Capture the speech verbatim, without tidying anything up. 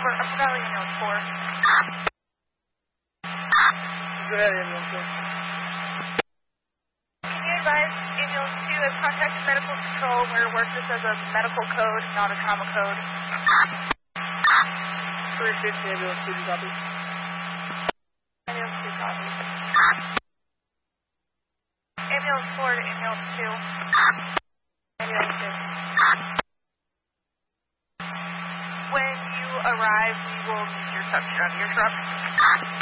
Over, Upper Valley Ambulance four. Go ahead, Ambulance four. Can you advise Ambulance two has contacted medical control where work this as a medical code, not a trauma code? three fifty, Ambulance two, copy. Ambulance two, copy. Ambulance four to Ambulance two. Ambulance two. When you arrive, we will need your suction out of your truck.